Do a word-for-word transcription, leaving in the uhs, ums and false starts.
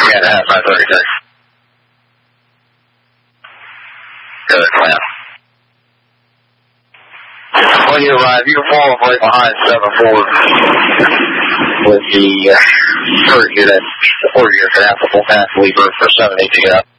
got half my thirty-six. Good, man. When you arrive, you can fall right behind seven four with the uh, third unit, the four unit half, the full half lever for seven eight to get up.